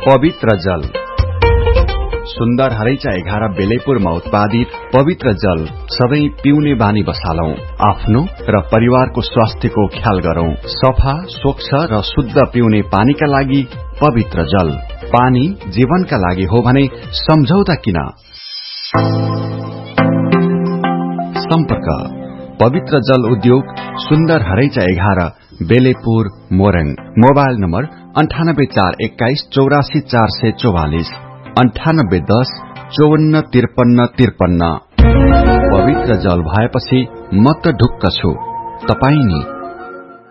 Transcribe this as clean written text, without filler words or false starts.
पवित्र जल। सुन्दर हरैचा 11 बेलेपुरमा उत्पादित पवित्र जल सधैं पिउने बानी बसालौं। आफ्नो र परिवारको स्वास्थ्यको ख्याल गरौं। सफा, स्वच्छ र शुद्ध पिउने पानीका लागि पवित्र जल। पानी जीवनका लागि हो भने सम्झौता किन? सम्पर्क पवित्र जल उद्योग, सुन्दर हरैचा 11 बेलेपुर मोरङ। Mobile number 9841 84 444 9810 54 53 53। पवित्र जल भएपछि म त ढुक्क छु, तपाई नि